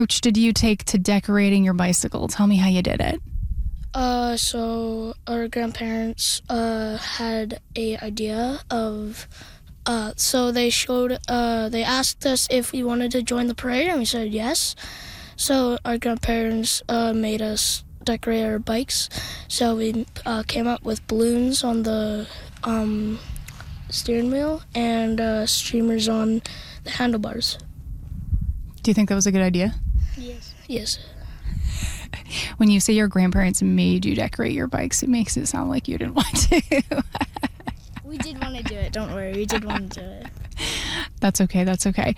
approach did you take to decorating your bicycle? Tell me how you did it. So our grandparents had a idea of. So they asked us if we wanted to join the parade, and we said yes. So our grandparents made us decorate our bikes. So we came up with balloons on the steering wheel and streamers on the handlebars. Do you think that was a good idea? Yes. When you say your grandparents made you decorate your bikes, it makes it sound like you didn't want to. We did want to do it. Don't worry. We did want to do it. That's okay.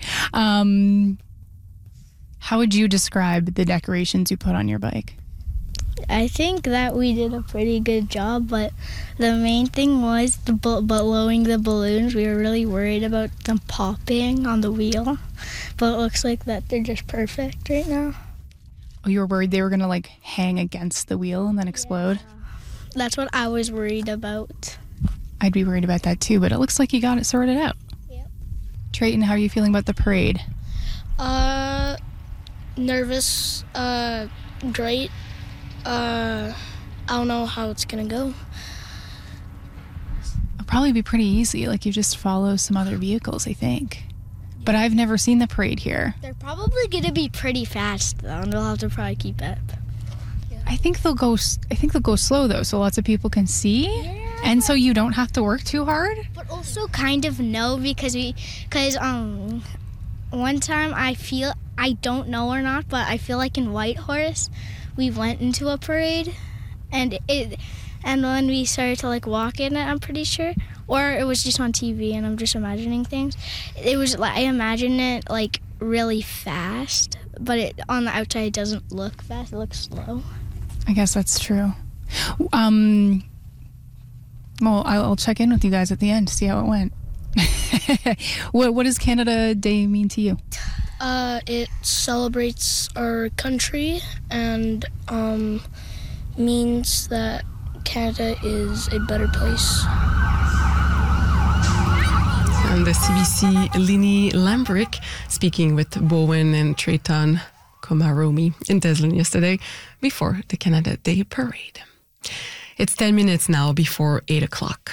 How would you describe the decorations you put on your bike? I think that we did a pretty good job, but the main thing was blowing the balloons. We were really worried about them popping on the wheel, but it looks like that they're just perfect right now. Oh, you were worried they were going to hang against the wheel and then explode? That's what I was worried about. I'd be worried about that too, but it looks like you got it sorted out. Yep. Trayton, how are you feeling about the parade? Nervous, great. I don't know how it's gonna go. It'll probably be pretty easy. You just follow some other vehicles, I think. But I've never seen the parade here. They're probably going to be pretty fast, though, and we'll have to probably keep up. Yeah. I think they'll go slow, though, so lots of people can see. Yeah. And so you don't have to work too hard. But also kind of no, because one time I don't know or not, but I feel like in Whitehorse, we went into a parade, and when we started to walk in it, I'm pretty sure, or it was just on TV and I'm just imagining things. It was I imagine it really fast, but on the outside it doesn't look fast. It looks slow. I guess that's true. Well, I'll check in with you guys at the end to see how it went. What does Canada Day mean to you? It celebrates our country and means that Canada is a better place. And the CBC Lini Lambrick speaking with Bowen and Trayton Komaromi in Teslin yesterday before the Canada Day Parade. It's 10 minutes now before 8 o'clock.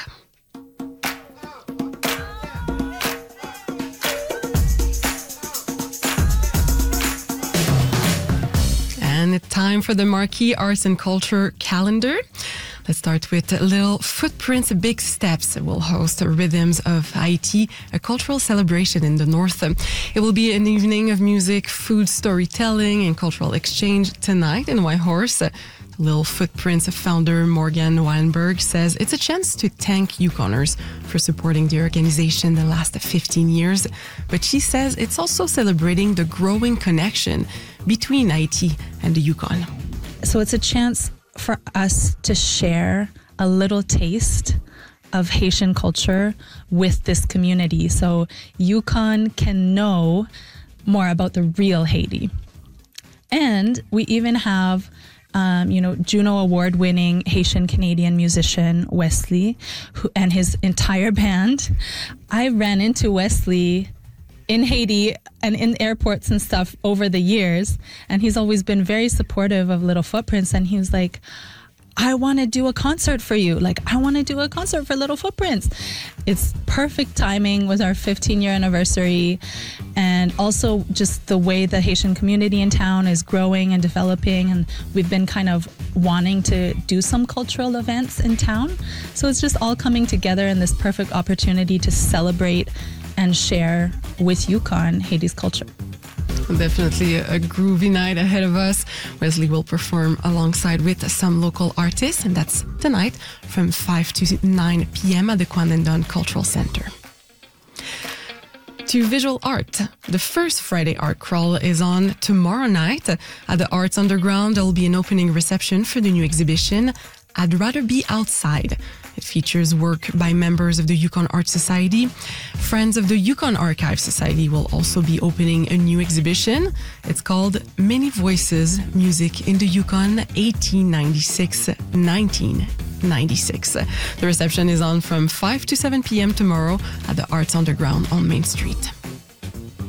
And it's time for the Marquee Arts and Culture calendar. Let's start with Little Footprints, Big Steps. We'll host Rhythms of Haiti, a cultural celebration in the north. It will be an evening of music, food, storytelling, and cultural exchange tonight in Whitehorse. Little Footprints founder Morgan Weinberg says it's a chance to thank Yukoners for supporting the organization the last 15 years. But she says it's also celebrating the growing connection between Haiti and the Yukon. So it's a chance for us to share a little taste of Haitian culture with this community, so Yukon can know more about the real Haiti. And we even have Juno Award-winning Haitian-Canadian musician Wesley and his entire band. I ran into Wesley in Haiti and in airports and stuff over the years, and he's always been very supportive of Little Footprints, and he was like, I want to do a concert for you. I want to do a concert for Little Footprints. It's perfect timing with our 15-year anniversary, and also just the way the Haitian community in town is growing and developing, and we've been kind of wanting to do some cultural events in town. So it's just all coming together in this perfect opportunity to celebrate and share with Yukon Haiti's culture. Definitely a groovy night ahead of us. Wesley will perform alongside with some local artists, and that's tonight from 5 to 9 p.m. at the Kwandendon Cultural Center. To visual art, the first Friday art crawl is on tomorrow night. At the Arts Underground, there will be an opening reception for the new exhibition, I'd Rather Be Outside. It features work by members of the Yukon Art Society. Friends of the Yukon Archive Society will also be opening a new exhibition. It's called Many Voices, Music in the Yukon 1896-1996. The reception is on from 5 to 7 p.m. tomorrow at the Arts Underground on Main Street.